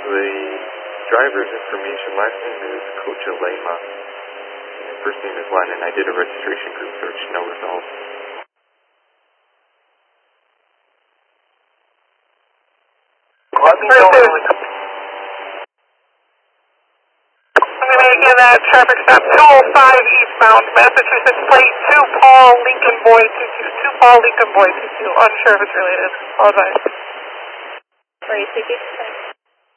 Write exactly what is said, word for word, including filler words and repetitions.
The driver's information, last name is Cocha Lema. First name is Len, and I did a registration group search, no results. Let me know. I'm going to begin that traffic stop two oh five eastbound, Massachusetts plate two Paul Lincoln Boy two two, two Paul Lincoln Boy two two, unsure if it's related. All advice. Are you taking?